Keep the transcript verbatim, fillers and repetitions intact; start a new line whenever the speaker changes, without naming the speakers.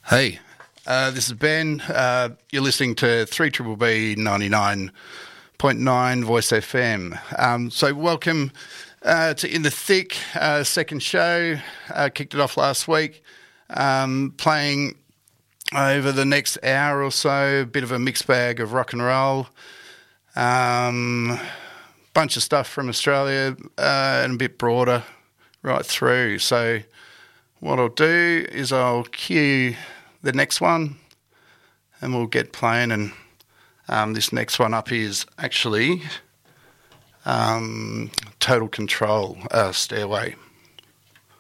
Hey, uh, this is Ben. Uh, you're listening to three B B ninety-nine point nine Voice F M. Um, so welcome uh, to In the Thick, uh, second show. Uh, kicked it off last week, um, playing over the next hour or so, a bit of a mixed bag of rock and roll, um, bunch of stuff from Australia uh, and a bit broader right through. So what I'll do is I'll cue the next one and we'll get playing. And um, this next one up is actually um, Total Control, uh, Stairway.